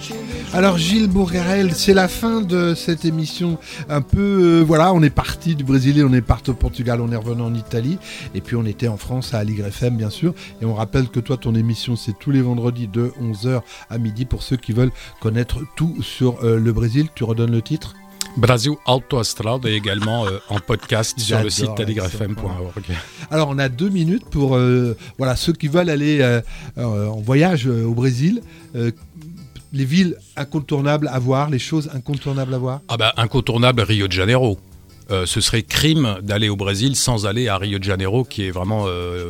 Alors Gilles Bourgarel, c'est la fin de cette émission un peu... on est parti du Brésil, on est parti au Portugal, on est revenu en Italie, et puis on était en France à Aligre FM bien sûr, et on rappelle que toi ton émission c'est tous les vendredis de 11h à midi pour ceux qui veulent connaître tout sur le Brésil. Tu redonnes le titre ? Brasil Alto Astral et également en podcast sur le site aligrefm.org. Alors on a 2 minutes pour ceux qui veulent aller en voyage au Brésil. Les villes incontournables à voir, les choses incontournables à voir. Incontournable Rio de Janeiro. Ce serait crime d'aller au Brésil sans aller à Rio de Janeiro, qui est vraiment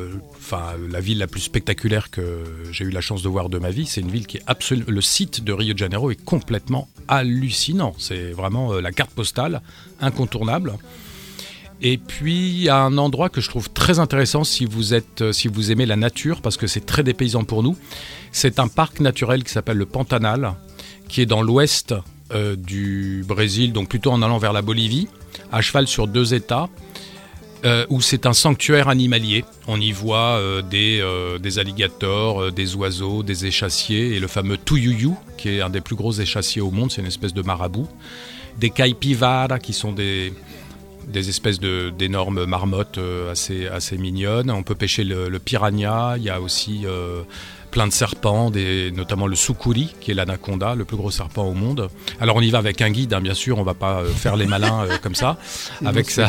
la ville la plus spectaculaire que j'ai eu la chance de voir de ma vie. C'est une ville qui est absolument... Le site de Rio de Janeiro est complètement hallucinant. C'est vraiment la carte postale incontournable. Et puis, il y a un endroit que je trouve très intéressant si vous aimez la nature, parce que c'est très dépaysant pour nous. C'est un parc naturel qui s'appelle le Pantanal, qui est dans l'ouest du Brésil, donc plutôt en allant vers la Bolivie, à cheval sur 2 États, où c'est un sanctuaire animalier. On y voit des alligators, des oiseaux, des échassiers, et le fameux tuyuyu, qui est un des plus gros échassiers au monde, c'est une espèce de marabout. Des caipivaras, qui sont des espèces d'énormes marmottes assez mignonnes. On peut pêcher le piranha. Il y a aussi plein de serpents, notamment le sucuri, qui est l'anaconda, le plus gros serpent au monde. Alors on y va avec un guide, bien sûr, on ne va pas faire les malins comme ça, avec sa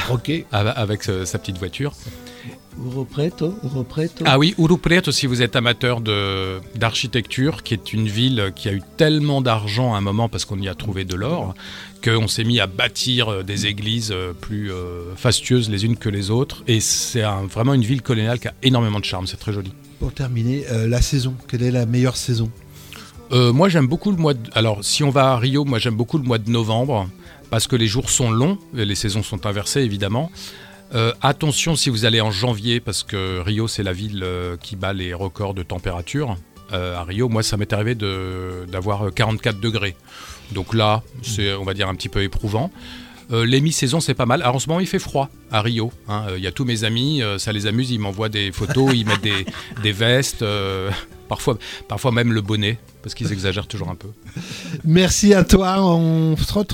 petite voiture. Ouro Preto. Ah oui, Ouro Preto, si vous êtes amateur d'architecture, qui est une ville qui a eu tellement d'argent à un moment parce qu'on y a trouvé de l'or, qu'on s'est mis à bâtir des églises plus fastueuses les unes que les autres. Et c'est vraiment une ville coloniale qui a énormément de charme, c'est très joli. Pour terminer, la saison, quelle est la meilleure saison ? Moi j'aime beaucoup le mois de... Alors si on va à Rio, moi j'aime beaucoup le mois de novembre, parce que les jours sont longs, les saisons sont inversées évidemment. Attention si vous allez en janvier, parce que Rio c'est la ville qui bat les records de température. À Rio, moi ça m'est arrivé d'avoir 44 degrés. Donc là, c'est on va dire un petit peu éprouvant. Les mi-saisons c'est pas mal. Alors en ce moment il fait froid à Rio. Il y a tous mes amis, ça les amuse, ils m'envoient des photos, ils mettent des vestes, parfois même le bonnet, parce qu'ils exagèrent toujours un peu. Merci à toi, on se retrouve.